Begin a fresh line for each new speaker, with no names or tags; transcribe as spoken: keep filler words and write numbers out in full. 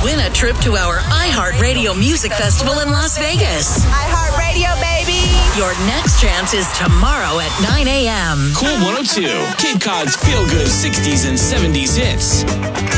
win a trip to our iHeartRadio Music Festival in Las Vegas.
iHeartRadio, baby.
Your next chance is tomorrow at nine a.m.
Cool one oh two, Cape Cod's feel-good sixties and seventies hits.